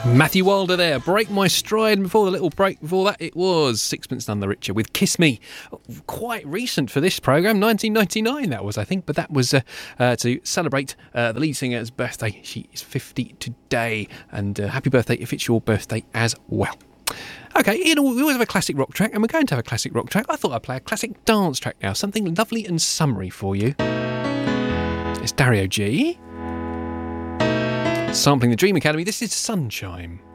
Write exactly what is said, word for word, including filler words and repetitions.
Matthew Wilder there, Break My Stride. And before the little break, before that, it was Sixpence None the Richer with Kiss Me. Quite recent for this programme, nineteen ninety-nine that was, I think, but that was uh, uh, to celebrate uh, the lead singer's birthday. She is fifty today, and uh, happy birthday if it's your birthday as well. OK, you know, we always have a classic rock track, and we're going to have a classic rock track. I thought I'd play a classic dance track now, something lovely and summery for you. It's Dario G. Sampling the Dream Academy, this is Sunshine.